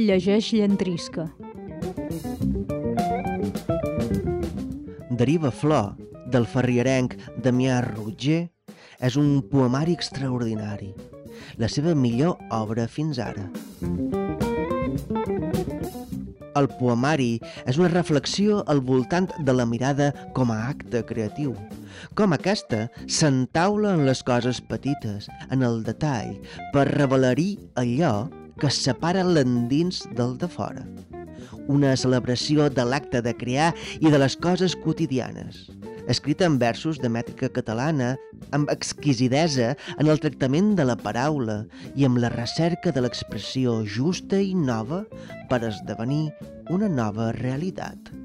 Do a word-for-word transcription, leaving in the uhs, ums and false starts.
llegeix llentrisca. Deriva Flor, del ferriarenc Damià Rutger, és un poemari extraordinari, la seva millor obra fins ara. El poemari és una reflexió al voltant de la mirada com a acte creatiu, com aquesta s'entaula en les coses petites, en el detall, per revelar-hi allò que separa l'endins del de fora. Una celebració de l'acte de crear i de les coses quotidianes, escrita en versos de mètrica catalana, amb exquisidesa en el tractament de la paraula i amb la recerca de l'expressió justa i nova per esdevenir una nova realitat.